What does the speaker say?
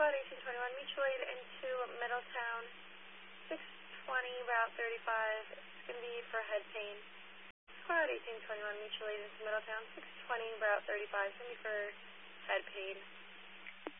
Squad 1821 Mutual Aid into Middletown, 620 Route 35. It's going to be for head pain. Squad 1821 Mutual Aid into Middletown, 620 Route 35. It's going to be for head pain.